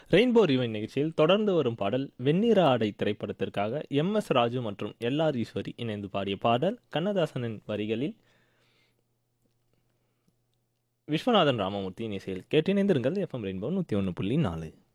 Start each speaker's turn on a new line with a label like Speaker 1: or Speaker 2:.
Speaker 1: Rainbow ரிவைன் நிகழ்ச்சியில் தொடர்ந்து வரும் பாடல் வெண்ணிற ஆடை திரைப்படத்திற்காக MS ராஜு மற்றும் LR ஈஸ்வரி இணைந்து பாடிய பாடல் கண்ணதாசனின் வரிகளில் விஸ்வநாதன் ராமமூர்த்தியின் இசையில் கேட்டிணைந்திருங்கள் FM ரெயின்போ 101.4.